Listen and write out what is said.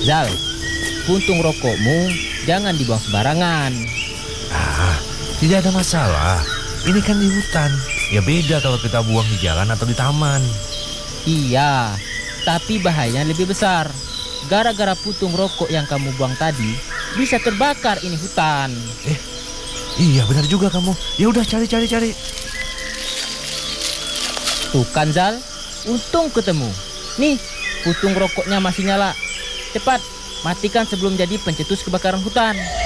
Zal, puntung rokokmu jangan dibuang sembarangan. Ah, tidak ada masalah. Ini kan di hutan. Ya beda kalau kita buang di jalan atau di taman. Iya, tapi bahayanya lebih besar. Gara-gara puntung rokok yang kamu buang tadi, bisa terbakar ini hutan. Iya benar juga kamu. Ya udah cari. Tuh kan Zal, untung ketemu. Nih, puntung rokoknya masih nyala. Cepat, matikan sebelum jadi pencetus kebakaran hutan.